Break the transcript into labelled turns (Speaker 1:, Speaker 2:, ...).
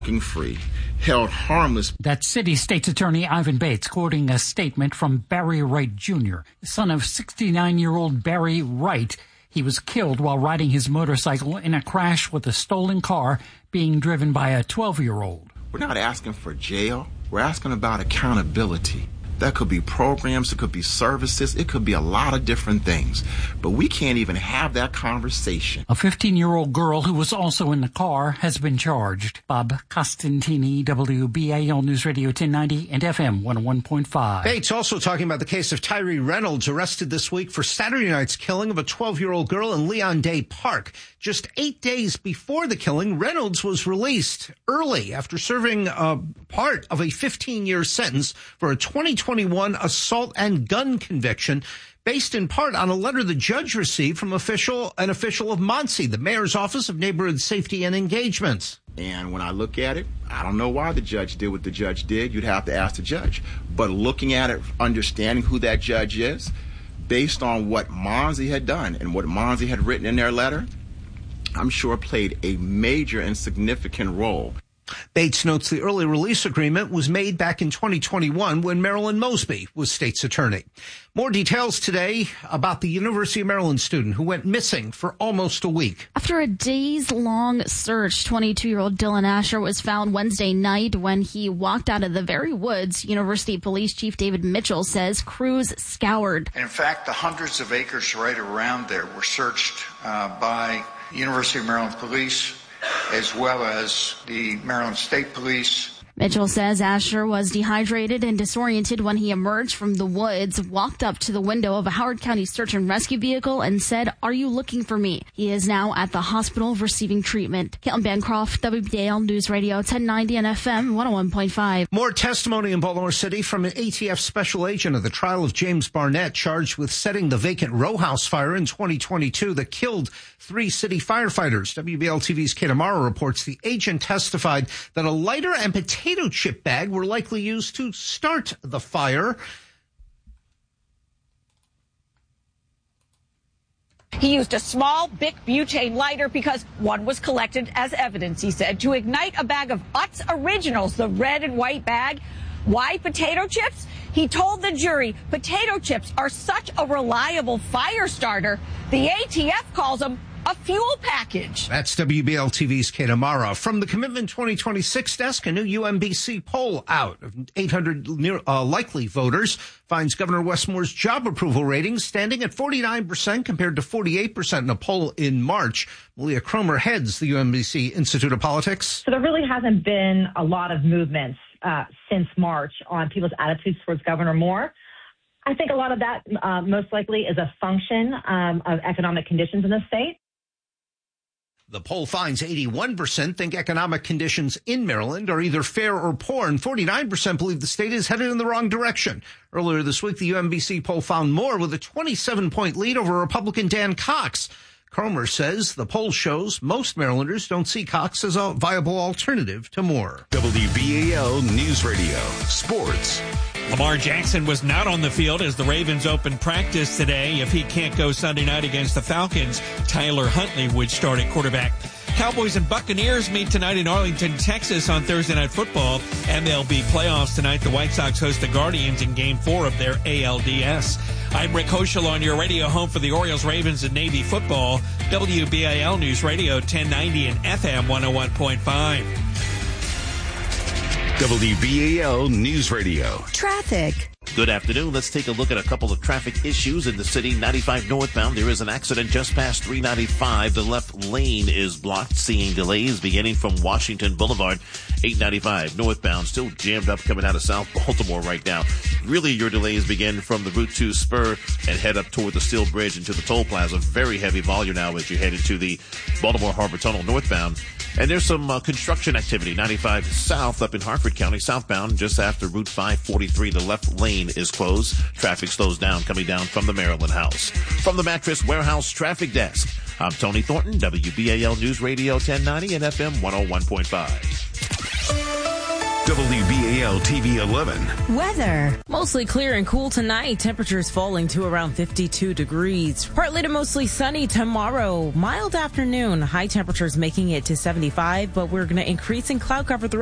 Speaker 1: free, held harmless.
Speaker 2: That's City State's Attorney Ivan Bates quoting a statement from Barry Wright Jr., son of 69-year-old Barry Wright. He was killed while riding his motorcycle in a crash with a stolen car being driven by a 12-year-old.
Speaker 1: We're not asking for jail. We're asking about accountability. That could be programs, it could be services, it could be a lot of different things. But we can't even have that conversation.
Speaker 2: A 15-year-old girl who was also in the car has been charged. Bob Costantini, WBAL News Radio 1090 and FM 101.5.
Speaker 3: Bates also talking about the case of Tyree Reynolds, arrested this week for Saturday night's killing of a 12-year-old girl in Leon Day Park. Just 8 days before the killing, Reynolds was released early after serving part of a 15-year sentence for a 2021 assault and gun conviction based in part on a letter the judge received from an official of Muncie, the mayor's office of neighborhood safety and engagement.
Speaker 1: And when I look at it, I don't know why the judge did what the judge did. You'd have to ask the judge. But looking at it, understanding who that judge is, based on what Muncie had done and what Muncie had written in their letter, I'm sure played a major and significant role.
Speaker 3: Bates notes the early release agreement was made back in 2021 when Marilyn Mosby was state's attorney. More details today about the University of Maryland student who went missing for almost a week.
Speaker 4: After a days-long search, 22-year-old Dylan Asher was found Wednesday night when he walked out of the very woods. University Police Chief David Mitchell says crews scoured.
Speaker 5: In fact, the hundreds of acres right around there were searched by University of Maryland Police, as well as the Maryland State Police.
Speaker 4: Mitchell says Asher was dehydrated and disoriented when he emerged from the woods, walked up to the window of a Howard County search and rescue vehicle and said, "Are you looking for me?" He is now at the hospital receiving treatment. Caitlin Bancroft, WBAL News Radio 1090 and FM 101.5.
Speaker 3: More testimony in Baltimore City from an ATF special agent of the trial of James Barnett, charged with setting the vacant row house fire in 2022 that killed 3 city firefighters. WBAL TV's Kate Amaro reports the agent testified that a lighter and potato chip bag were likely used to start the fire.
Speaker 6: He used a small Bic butane lighter because one was collected as evidence, he said, to ignite a bag of Utz Originals, the red and white bag. Why potato chips? He told the jury potato chips are such a reliable fire starter, the ATF calls them a fuel package.
Speaker 3: That's WBAL TV's Kate Amara. From the Commitment 2026 desk, a new UMBC poll out of 800 likely voters finds Governor Westmore's job approval ratings standing at 49% compared to 48% in a poll in March. Malia Cromer heads the UMBC Institute of Politics.
Speaker 7: So there really hasn't been a lot of movements since March on people's attitudes towards Governor Moore. I think a lot of that most likely is a function of economic conditions in the state.
Speaker 3: The poll finds 81% think economic conditions in Maryland are either fair or poor, and 49% believe the state is headed in the wrong direction. Earlier this week, the UMBC poll found Moore with a 27-point lead over Republican Dan Cox. Cromer says the poll shows most Marylanders don't see Cox as a viable alternative to Moore.
Speaker 8: WBAL News Radio Sports.
Speaker 9: Lamar Jackson was not on the field as the Ravens opened practice today. If he can't go Sunday night against the Falcons, Tyler Huntley would start at quarterback. Cowboys and Buccaneers meet tonight in Arlington, Texas on Thursday Night Football. MLB playoffs tonight. The White Sox host the Guardians in Game 4 of their ALDS. I'm Rick Hoschel on your radio home for the Orioles, Ravens, and Navy football. WBAL News Radio 1090 and FM 101.5.
Speaker 8: WBAL News Radio.
Speaker 10: Traffic.
Speaker 11: Good afternoon. Let's take a look at a couple of traffic issues in the city. 95 northbound, there is an accident just past 395. The left lane is blocked, seeing delays beginning from Washington Boulevard. 895 northbound, still jammed up coming out of South Baltimore right now. Really, your delays begin from the Route 2 spur and head up toward the Steel Bridge into the toll plaza. Very heavy volume now as you head into the Baltimore Harbor Tunnel northbound. And there's some construction activity. 95 south up in Hartford County, southbound, just after Route 543. The left lane is closed. Traffic slows down coming down from the Maryland House. From the Mattress Warehouse Traffic Desk, I'm Tony Thornton, WBAL News Radio 1090 and FM 101.5.
Speaker 8: WBAL BAL TV 11.
Speaker 10: Weather. Mostly clear and cool tonight. Temperatures falling to around 52 degrees. Partly to mostly sunny tomorrow. Mild afternoon. High temperatures making it to 75, but we're going to increase in cloud cover throughout